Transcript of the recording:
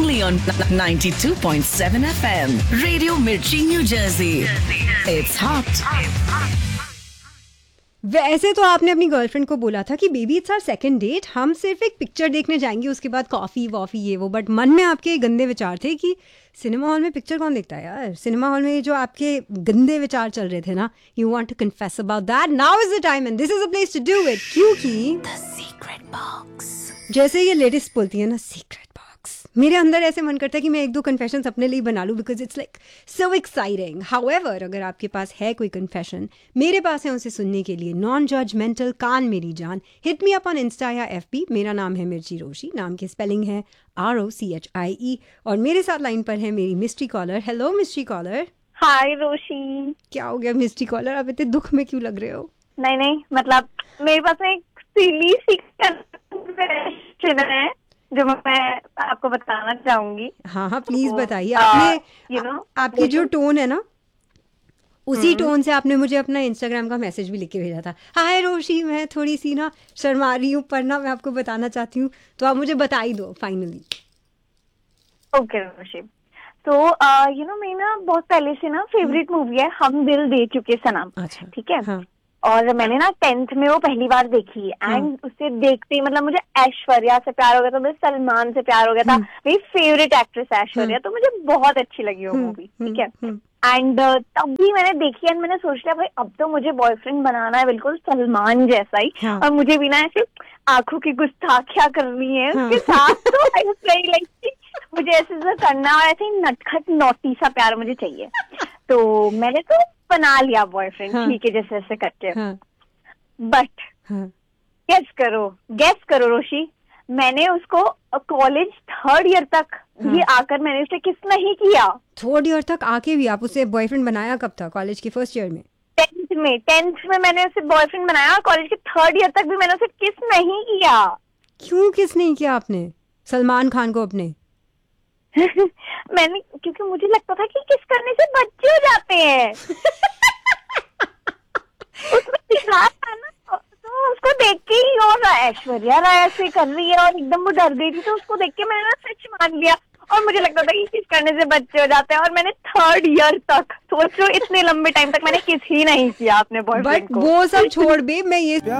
only on 92.7 FM. Radio Mirchi, New Jersey. It's hot. वैसे तो आपने अपनी गर्लफ्रेंड को बोला था कि baby it's our second date, हम सिर्फ एक पिक्चर देखने जाएंगे, उसके बाद कॉफ़ी वॉफ़ी ये वो, बट मन में आपके गंदे विचार थे कि सिनेमा हॉल में पिक्चर कौन देखता है यार। सिनेमा हॉल में जो आपके गंदे विचार चल रहे थे ना, you want to confess about that, now is the time and this is a place to do it, क्योंकि The secret box. जैसे ये लेडीज बोलती है ना सीक्रेट बॉक्स, मेरे अंदर ऐसे मन करता है कि मैं एक दो कन्फेशंस अपने लिए बना लूँ, because it's like so exciting. However, अगर आपके पास है कोई कन्फेशन, मेरे पास है उसे सुनने के लिए। नॉन जजमेंटल, कान मेरी जान, hit me up on Insta या FB। मेरा नाम है मिर्ची रोशी, नाम की स्पेलिंग है ROCHIE, और मेरे साथ लाइन पर है मेरी mystery collar. Hello mystery collar. हाय रोशी। क्या हो गया मिस्ट्री कॉलर, आप इतने दुख में क्यों लग रहे हो? नहीं, मतलब मेरे पास में एक सिली सी कन्फेशन है जो मैं आपको बताना चाहूंगी। हाँ प्लीज बताइए। आपने आपकी जो टोन है ना, उसी टोन से आपने मुझे अपना इंस्टाग्राम का मैसेज भी लिख के भेजा था। हाय रोशी, मैं थोड़ी सी ना शर्मा रही हूँ, पर ना मैं आपको बताना चाहती हूँ, तो आप मुझे बता ही दो फाइनली। ओके रोशी, तो मेरी ना बहुत पहले से ना फेवरेट मूवी है हम दिल दे चुके सनम। अच्छा, ठीक है। हाँ. और मैंने ना 10th में वो पहली बार देखी एंड उसे देखते ही मतलब मुझे ऐश्वर्या से प्यार हो गया था, मुझे सलमान से प्यार हो गया था। मेरी फेवरेट एक्ट्रेस ऐश्वर्या, तो मुझे बहुत अच्छी लगी वो मूवी। ठीक है। एंड तब भी मैंने देखी एंड मैंने सोच लिया भाई अब तो मुझे बॉयफ्रेंड बनाना है बिल्कुल सलमान जैसा ही। हाँ. और मुझे भी ना ऐसे आंखों की गुस्ताखियां करनी है उसके साथ। तो आई वाज वेरी लाइक मुझे ऐसे करना और ऐसे नटखट नोटी सा प्यार मुझे चाहिए। तो मैंने तो बना लिया बॉयफ्रेंड। हाँ. ठीक है, जैसे जैसे करके। हाँ. बट गेस करो रोशी, मैंने उसको कॉलेज 3rd ईयर तक भी आकर मैंने उसे किस नहीं किया। 3rd ईयर तक आके भी आप उसे बॉयफ्रेंड बनाया कब था? कॉलेज के 1st ईयर में? 10th में मैंने उसे बॉयफ्रेंड बनाया और कॉलेज के 3rd ईयर तक भी मैंने उसे किस नहीं किया। क्यों किस नहीं किया आपने सलमान खान को अपने? मैंने क्योंकि मुझे लगता था कि किस करने से बच्चे हो जाते हैं। उसको दिखा था ना, तो उसको देख के ही और ऐश्वर्या राय ऐसे कर रही है और एकदम वो डर गई थी, तो उसको देख के मैंने ना सच मान लिया और मुझे लगता था कि किस करने से बच्चे हो जाते हैं। और मैंने 3rd ईयर तक, सोचो इतने लंबे टाइम तक मैंने किस ही नहीं किया अपने बॉयफ्रेंड को। वो सब छोड़ भी, मैं ये